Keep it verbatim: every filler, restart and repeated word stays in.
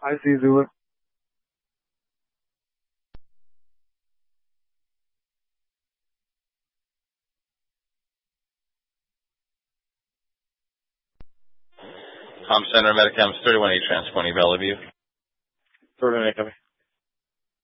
I see Zula. Com Center, Medicam thirty-one eight, transporting Bellevue. thirty-one eight, copy.